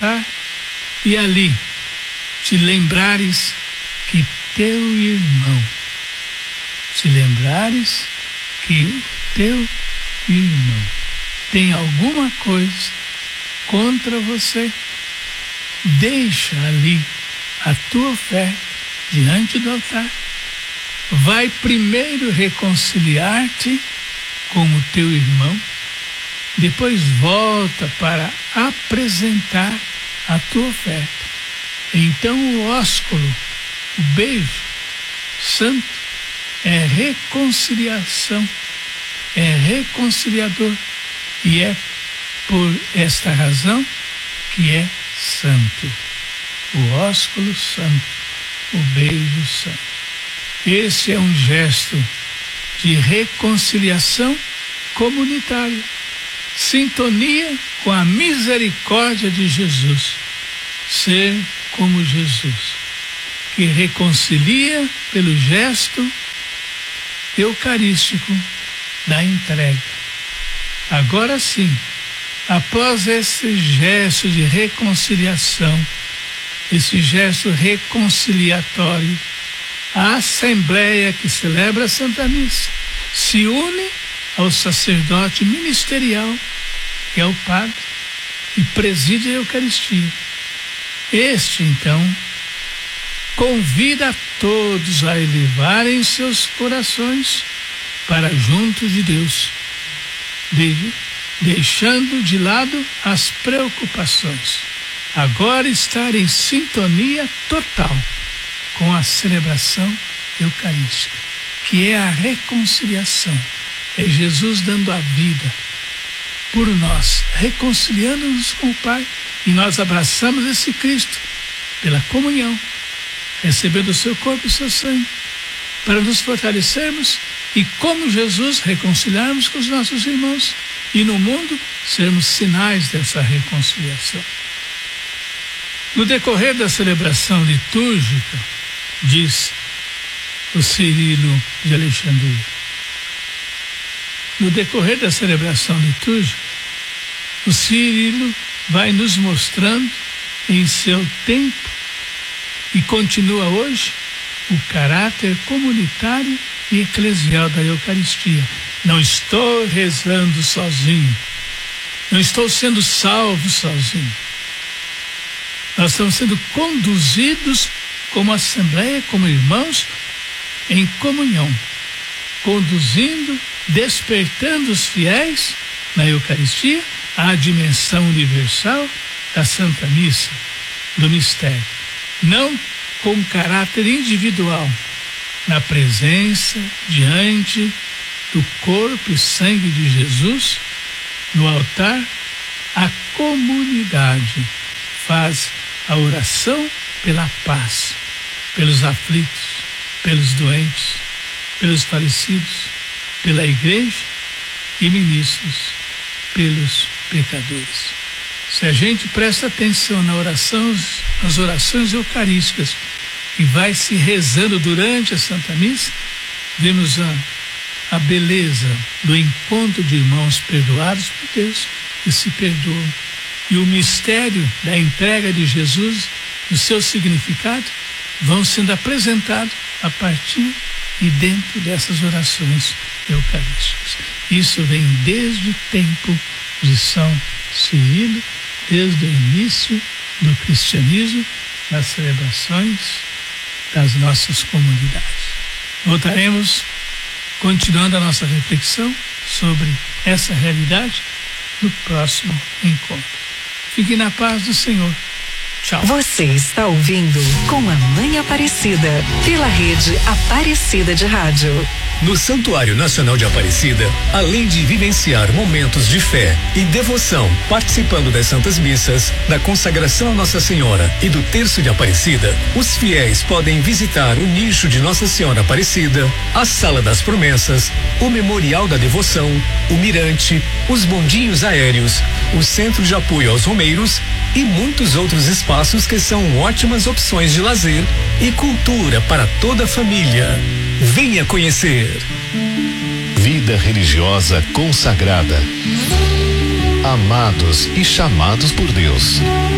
altar e ali te lembrares que teu irmão, tem alguma coisa contra você, deixa ali a tua oferta diante do altar. Vai primeiro reconciliar-te com o teu irmão, depois volta para apresentar a tua oferta. Então o ósculo, o beijo santo, é reconciliação, é reconciliador, e é por esta razão que é santo. O ósculo santo, o beijo santo. Esse é um gesto de reconciliação comunitária, sintonia com a misericórdia de Jesus, ser como Jesus, que reconcilia pelo gesto eucarístico da entrega. Agora sim, após esse gesto de reconciliação, esse gesto reconciliatório, a Assembleia que celebra a Santa Missa se une ao sacerdote ministerial, que é o padre, que preside a Eucaristia. Este, então, convida a todos a elevarem seus corações para junto de Deus, deixando de lado as preocupações. Agora estar em sintonia total com a celebração eucarística, que é a reconciliação. É Jesus dando a vida por nós, reconciliando-nos com o Pai, e nós abraçamos esse Cristo pela comunhão, recebendo o seu corpo e o seu sangue, para nos fortalecermos e, como Jesus, reconciliarmos com os nossos irmãos e no mundo sermos sinais dessa reconciliação. No decorrer da celebração litúrgica, diz o Cirilo de Alexandria, no decorrer da celebração litúrgica, o Cirilo vai nos mostrando em seu tempo, e continua hoje, o caráter comunitário e eclesial da Eucaristia. Não estou rezando sozinho, não estou sendo salvo sozinho. Nós estamos sendo conduzidos como assembleia, como irmãos, em comunhão, conduzindo, despertando os fiéis na Eucaristia à dimensão universal da Santa Missa, do mistério. Não com caráter individual, na presença, diante do corpo e sangue de Jesus, no altar, a comunidade faz a oração pela paz, pelos aflitos, pelos doentes, pelos falecidos, pela igreja e ministros, pelos pecadores. Se a gente presta atenção na oração, nas orações eucarísticas, e vai se rezando durante a Santa Missa, vemos a beleza do encontro de irmãos perdoados por Deus, que se perdoam, e o mistério da entrega de Jesus, o seu significado, vão sendo apresentados a partir e dentro dessas orações eucarísticas. Isso vem desde o tempo de São Cirilo, desde o início do cristianismo, nas celebrações das nossas comunidades. Voltaremos continuando a nossa reflexão sobre essa realidade no próximo encontro. Fique na paz do Senhor. Tchau. Você está ouvindo Com a Mãe Aparecida, pela rede Aparecida de Rádio. No Santuário Nacional de Aparecida, além de vivenciar momentos de fé e devoção, participando das Santas Missas, da consagração a Nossa Senhora e do Terço de Aparecida, os fiéis podem visitar o nicho de Nossa Senhora Aparecida, a Sala das Promessas, o Memorial da Devoção, o Mirante, os bondinhos aéreos, o Centro de Apoio aos Romeiros e muitos outros espaços que são ótimas opções de lazer e cultura para toda a família. Venha conhecer. Vida religiosa consagrada. Amados e chamados por Deus.